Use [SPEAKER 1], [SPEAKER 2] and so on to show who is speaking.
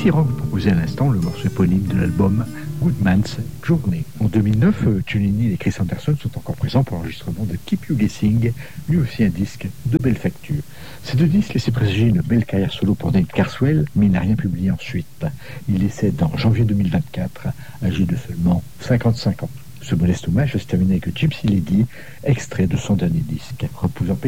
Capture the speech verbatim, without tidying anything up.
[SPEAKER 1] Chrissy Rock proposait à l'instant le morceau éponyme de l'album Goodman's Journey. En deux mille neuf, Tune In et Chris Anderson sont encore présents pour l'enregistrement de Keep You Guessing, lui aussi un disque de belle facture. Ces deux disques laissaient présager une belle carrière solo pour Dave Carswell, mais il n'a rien publié ensuite. Il décède en janvier deux mille vingt-quatre, âgé de seulement cinquante-cinq ans. Ce modeste hommage se termine avec Gypsy Lady, extrait de son dernier disque. Repose en paix.